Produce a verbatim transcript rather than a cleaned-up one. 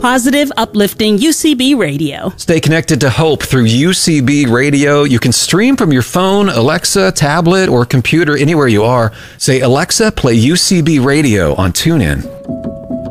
Positive, uplifting U C B Radio. Stay connected to hope through U C B Radio. You can stream from your phone, Alexa, tablet, or computer anywhere you are. Say, Alexa, play U C B Radio on TuneIn.